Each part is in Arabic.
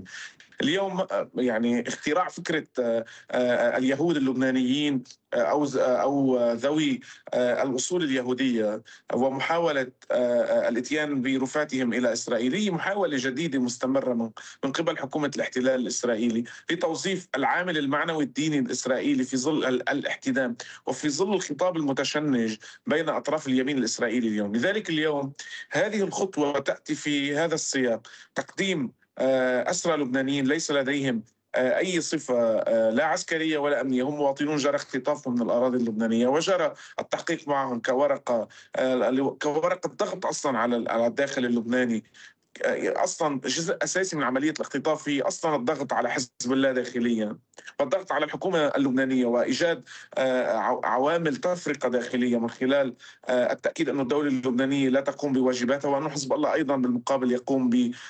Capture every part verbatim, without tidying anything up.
لبنان. اليوم آه، يعني اختراع فكرة آه، آه، اليهود اللبنانيين آه، أو ز- آه، أو آه، ذوي آه، الأصول اليهودية، ومحاولة آه، آه، الإتيان برفاتهم إلى إسرائيل، هي محاولة جديدة مستمرة من من قبل حكومة الاحتلال الإسرائيلي لتوظيف العامل المعنوي الديني الإسرائيلي في ظل ال- الاحتدام وفي ظل الخطاب المتشنج بين أطراف اليمين الإسرائيلي اليوم. لذلك اليوم هذه الخطوة تأتي في هذا السياق، تقديم آه، أسرى لبنانيين ليس لديهم آه، أي صفة آه، لا عسكرية ولا أمنية، هم مواطنون جرى اختطافهم من الأراضي اللبنانية وجرى التحقيق معهم كورقة آه، كورقة ضغط أصلا على على الداخل اللبناني. اصلا جزء اساسي من عمليه الاختطاف هي اصلا الضغط على حزب الله داخليا، والضغط على الحكومه اللبنانيه، وايجاد آه، عوامل تفرقه داخليه من خلال آه، التاكيد ان الدوله اللبنانيه لا تقوم بواجباتها، وان حزب الله ايضا بالمقابل يقوم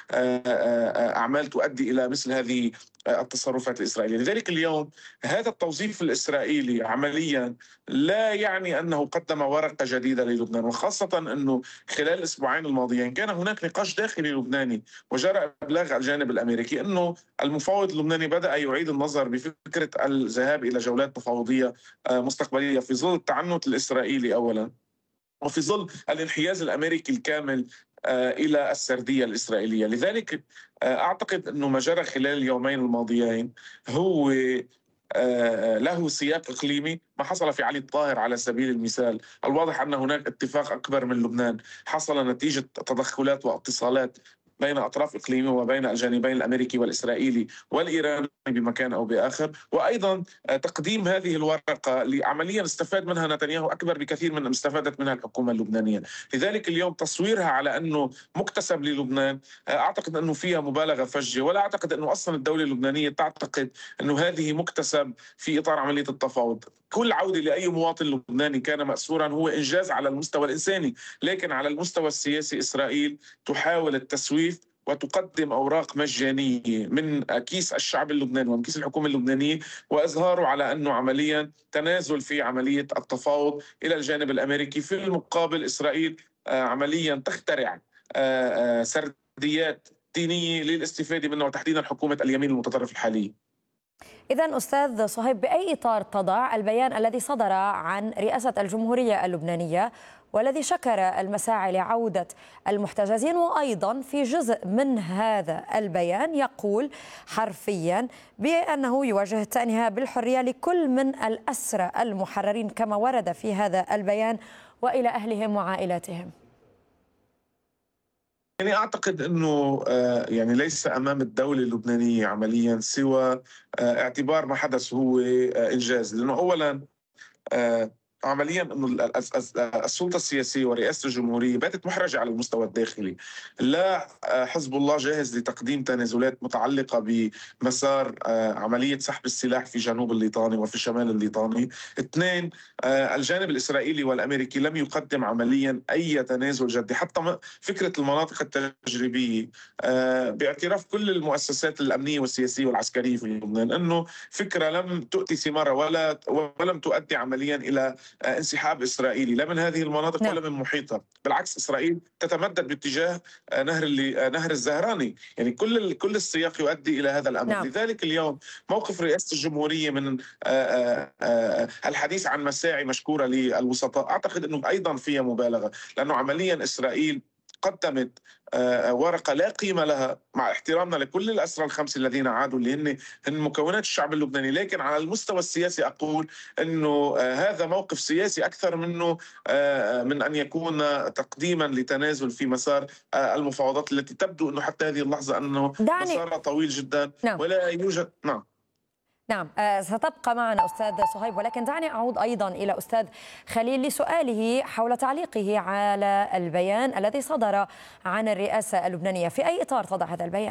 باعمال تؤدي الى مثل هذه آه، التصرفات الاسرائيليه. لذلك اليوم هذا التوظيف الاسرائيلي عمليا لا يعني انه قدم ورقه جديده للبنان، وخاصه انه خلال الاسبوعين الماضيين كان هناك نقاش داخلي لبناني وجرى ابلاغ الجانب الامريكي انه المفاوض اللبناني بدا يعيد النظر بفكره الذهاب الى جولات تفاوضيه آه، مستقبليه في ظل التعنت الاسرائيلي اولا، وفي ظل الانحياز الامريكي الكامل آه، الى السرديه الاسرائيليه. لذلك آه، اعتقد انه ما جرى خلال اليومين الماضيين هو آه، له سياق إقليمي. ما حصل في علي الطاهر على سبيل المثال، الواضح أن هناك اتفاق أكبر من لبنان حصل نتيجة تدخلات واتصالات بين أطراف إقليمية وبين الجانبين الأمريكي والإسرائيلي والإيراني بمكان أو بآخر، وأيضا آه، تقديم هذه الورقة لعمليا استفاد منها نتنياهو أكبر بكثير من استفادت منها الحكومة اللبنانية. لذلك اليوم تصويرها على أنه مكتسب للبنان آه، أعتقد أنه فيها مبالغة فجة، ولا أعتقد أنه أصلا الدولة اللبنانية تعتقد أنه هذه مكتسب في إطار عملية التفاوض. كل عودة لأي مواطن لبناني كان مأسورا هو إنجاز على المستوى الإنساني، لكن على المستوى السياسي إسرائيل تحاول التسويف وتقدم أوراق مجانية من كيس الشعب اللبناني ومن كيس الحكومة اللبنانية، وإظهاره على أنه عمليا تنازل في عملية التفاوض إلى الجانب الأمريكي. في المقابل إسرائيل آه، عمليا تخترع آه، آه، سرديات دينية للاستفادة منه، وتحديدا حكومة اليمين المتطرف الحالية. إذن أستاذ صهيب، بأي إطار تضع البيان الذي صدر عن رئاسة الجمهورية اللبنانية والذي شكر المساعي لعودة المحتجزين، وأيضا في جزء من هذا البيان يقول حرفيا بأنه يوجه التأنية بالحرية لكل من الأسرى المحررين كما ورد في هذا البيان وإلى أهلهم وعائلاتهم؟ يعني أعتقد أنه آه، يعني ليس أمام الدولة اللبنانية عمليا سوى آه، اعتبار ما حدث هو آه، إنجاز، لأنه أولا آه، عمليا انه ال- ال- ال- السلطه السياسيه ورئاسه الجمهوريه باتت محرجه على المستوى الداخلي. لا آه، حزب الله جاهز لتقديم تنازلات متعلقه بمسار آه، عمليه سحب السلاح في جنوب الليطاني وفي شمال الليطاني. اثنين، آه، الجانب الاسرائيلي والامريكي لم يقدم عمليا اي تنازل جدي، حتى م- فكره المناطق التجريبيه آه، باعتراف كل المؤسسات الامنيه والسياسيه والعسكريه في لبنان انه فكره لم تؤتي ثمارها ولا ولم تؤدي عمليا الى آه، انسحاب اسرائيلي لا من هذه المناطق نعم. ولا من محيطها. بالعكس اسرائيل تتمدد باتجاه آه، نهر اللي آه، نهر الزهراني. يعني كل ال- كل السياق يؤدي الى هذا الامر. نعم. لذلك اليوم موقف رئاسه الجمهوريه من آه، آه، آه، الحديث عن مساعي مشكوره للوسطاء اعتقد انه ايضا فيها مبالغه، لانه عمليا اسرائيل قدمت آه، ورقه لا قيمه لها، مع احترامنا لكل الاسرى الخمسه الذين عادوا اللي هن هن مكونات الشعب اللبناني. لكن على المستوى السياسي اقول انه آه، هذا موقف سياسي اكثر منه آه، من ان يكون تقديما لتنازل في مسار آه، المفاوضات التي تبدو انه حتى هذه اللحظه انه دعني. مسارها طويل جدا نعم. ولا يوجد. نعم. نعم. آه، ستبقى معنا أستاذ صهيب، ولكن دعني أعود أيضا إلى أستاذ خليل لسؤاله حول تعليقه على البيان الذي صدر عن الرئاسة اللبنانية. في أي إطار تضع هذا البيان؟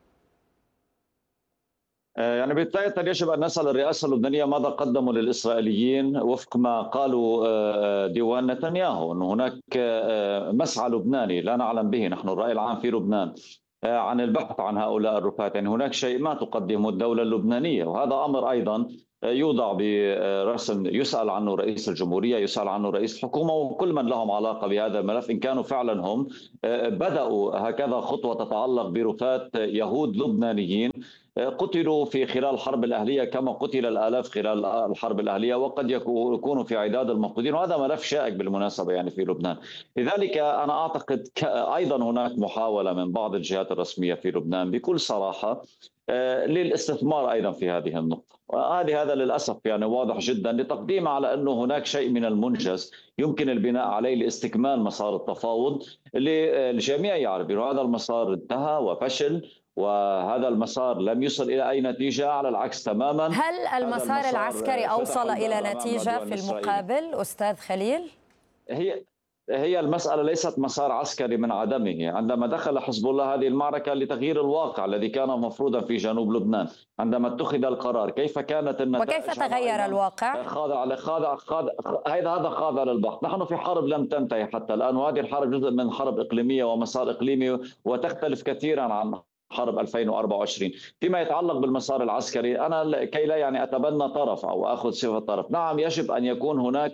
آه، يعني بداية يجب أن نسأل الرئاسة اللبنانية ماذا قدموا للإسرائيليين وفق ما قالوا آه، ديوان نتنياهو، أن هناك آه، مسعى لبناني لا نعلم به نحن الرأي العام في لبنان آه، عن البحث عن هؤلاء الرفات. يعني هناك شيء ما تقدمه الدولة اللبنانية، وهذا أمر أيضا يوضع برسم يسأل عنه رئيس الجمهورية، يسأل عنه رئيس الحكومة، وكل من لهم علاقة بهذا الملف إن كانوا فعلا هم بدأوا هكذا خطوة تتعلق برفات يهود لبنانيين قتلوا في خلال الحرب الأهلية كما قتل الآلاف خلال الحرب الأهلية، وقد يكونوا في عداد المفقودين، وهذا ملف شائك بالمناسبة يعني في لبنان. لذلك أنا أعتقد أيضا هناك محاولة من بعض الجهات الرسمية في لبنان بكل صراحة للاستثمار أيضا في هذه النقطة، وهذه هذا للأسف يعني واضح جدا لتقديم على أنه هناك شيء من المنجز يمكن البناء عليه لاستكمال مسار التفاوض. الجميع يعرف أن هذا المسار انتهى وفشل، وهذا المسار لم يصل إلى أي نتيجة، على العكس تماما. هل المسار العسكري أوصل إلى نتيجة في المقابل أستاذ خليل؟ هي هي المسألة ليست مسار عسكري من عدمه. عندما دخل حزب الله هذه المعركة لتغيير الواقع الذي كان مفروضا في جنوب لبنان، عندما اتخذ القرار كيف كانت النتائج وكيف تغير الواقع؟ خاضع خاضع خاضع هذا هذا خاضع للبحث. نحن في حرب لم تنتهي حتى الآن، وهذه الحرب جزء من حرب إقليمية ومسار إقليمي، وتختلف كثيرا عن حرب ألفين وأربعة وعشرين. فيما يتعلق بالمسار العسكري، أنا كي لا يعني أتبنى طرف أو أخذ صفة طرف، نعم يجب أن يكون هناك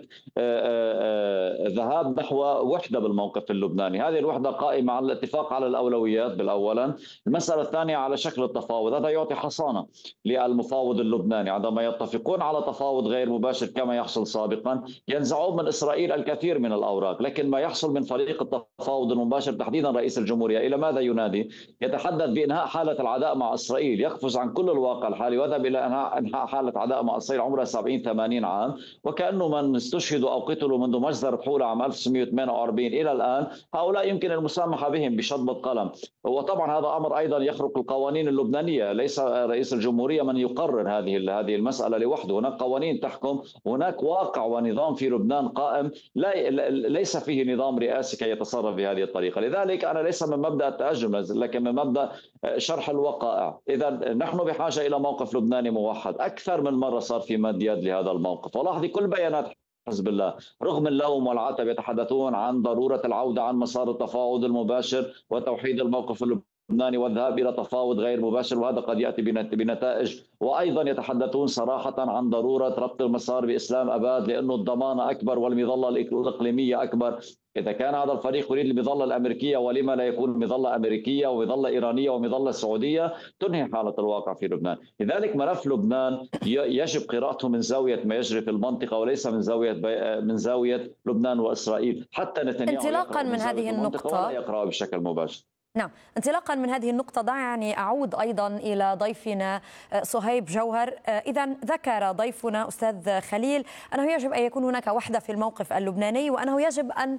ذهاب نحو وحدة بالموقف اللبناني. هذه الوحدة قائمة على الاتفاق على الأولويات بالأولا. المسألة الثانية على شكل التفاوض، هذا يعطي حصانة للمفاوض اللبناني. عندما يتفقون على تفاوض غير مباشر كما يحصل سابقا، ينزعون من إسرائيل الكثير من الأوراق، لكن ما يحصل من فريق التفاوض المباشر تحديدا رئيس الجمهورية إلى ماذا ينادي؟ يتحدث بإنهاء حالة العداء مع إسرائيل، يقفز عن كل الواقع الحالي ويذهب إلى إنهاء حالة عداء مع إسرائيل عمرها سبعين ثمانين عام، وكأنه من استشهدوا أو قتلوا منذ مجزرة حولة عام ألف وتسعمئة وثمانية وأربعين إلى الآن، هؤلاء يمكن المسامحة بهم بشطب قلم. وطبعا هذا أمر أيضا يخرق القوانين اللبنانية، ليس رئيس الجمهورية من يقرر هذه هذه المسألة لوحده، هناك قوانين تحكم، هناك واقع ونظام في لبنان قائم، لا ليس فيه نظام رئاسي كي يتصرف بهذه الطريقة. لذلك أنا ليس من مبدأ التهجم لكن من مبدأ شرح الوقائع. إذا نحن بحاجة إلى موقف لبناني موحد. أكثر من مرة صار في مد يد لهذا الموقف، ولاحظي كل بيانات حزب الله رغم اللوم والعتب يتحدثون عن ضرورة العودة عن مسار التفاوض المباشر وتوحيد الموقف اللبناني والذهاب إلى تفاوض غير مباشر، وهذا قد يأتي بنتائج. وأيضا يتحدثون صراحة عن ضرورة ربط المسار بإسلام أباد لأنه الضمانة أكبر والمظلة الإقليمية أكبر. إذا كان هذا الفريق يريد المظلة الأمريكية، ولما لا يكون مظلة أمريكية ومظلة إيرانية ومظلة سعودية تنهي حالة الواقع في لبنان. لذلك ملف لبنان يجب قراءته من زاوية ما يجري في المنطقة وليس من زاوية من زاوية لبنان وإسرائيل. حتى نتنياهو انطلاقا من, من هذه النقطة ولا يقرأ بشكل مباشر. نعم، انطلاقا من هذه النقطة دعني أعود أيضا إلى ضيفنا صهيب جوهر. إذا ذكر ضيفنا أستاذ خليل أنه يجب أن يكون هناك وحدة في الموقف اللبناني، وأنه يجب أن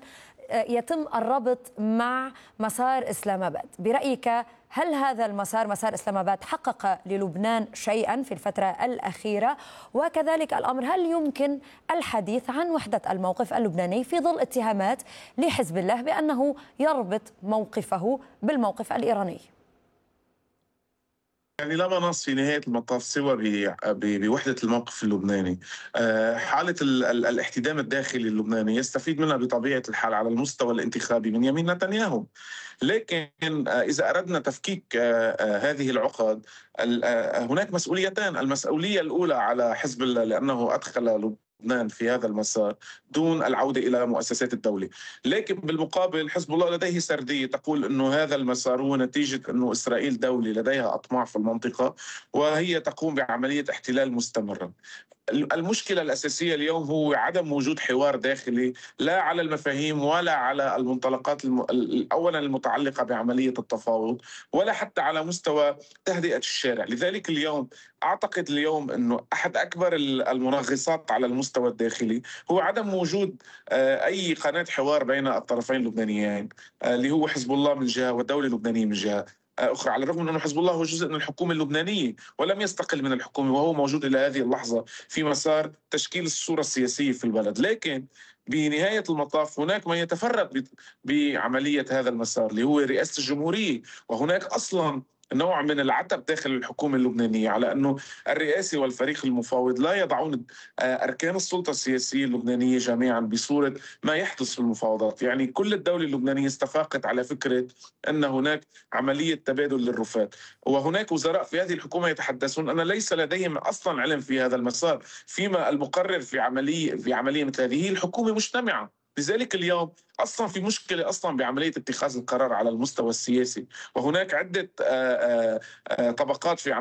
يتم الربط مع مسار إسلام أباد. برأيك هل هذا المسار مسار إسلام أباد حقق للبنان شيئا في الفترة الأخيرة؟ وكذلك الأمر، هل يمكن الحديث عن وحدة الموقف اللبناني في ظل اتهامات لحزب الله بأنه يربط موقفه بالموقف الإيراني؟ يعني لا مناص في نهاية المطاف سوى بوحدة الموقف اللبناني. حالة الاحتدام الداخلي اللبناني يستفيد منها بطبيعة الحال على المستوى الانتخابي من يمين نتنياهو، لكن إذا أردنا تفكيك هذه العقد هناك مسؤوليتان. المسؤولية الأولى على حزب الله لأنه أدخل لبنان في هذا المسار دون العودة إلى مؤسسات الدولة، لكن بالمقابل حزب الله لديه سردية تقول أنه هذا المسار هو نتيجة أنه إسرائيل دولة لديها أطماع في المنطقة وهي تقوم بعملية احتلال مستمرة. المشكلة الأساسية اليوم هو عدم وجود حوار داخلي لا على المفاهيم ولا على المنطلقات الم... أولا المتعلقة بعملية التفاوض ولا حتى على مستوى تهدئة الشارع. لذلك اليوم أعتقد اليوم أنه أحد أكبر المنغصات على المستوى الداخلي هو عدم وجود أي قناة حوار بين الطرفين اللبنانيين اللي هو حزب الله من جهة والدولة اللبنانية من جهة أخرى، على الرغم من أن حزب الله هو جزء من الحكومة اللبنانية ولم يستقل من الحكومة وهو موجود إلى هذه اللحظة في مسار تشكيل الصورة السياسية في البلد. لكن بنهاية المطاف هناك من يتفرد بعملية هذا المسار اللي هو رئاسة الجمهورية، وهناك أصلا نوع من العتب داخل الحكومة اللبنانية على أنه الرئاسة والفريق المفاوض لا يضعون أركان السلطة السياسية اللبنانية جميعا بصورة ما يحدث في المفاوضات. يعني كل الدولة اللبنانية استفاقت على فكرة أن هناك عملية تبادل للرفات، وهناك وزراء في هذه الحكومة يتحدثون أن ليس لديهم أصلا علم في هذا المسار، فيما المقرر في عملية في عملية مثل هذه الحكومة مجتمعة. لذلك اليوم اصلا في مشكله اصلا بعمليه اتخاذ القرار على المستوى السياسي، وهناك عده طبقات في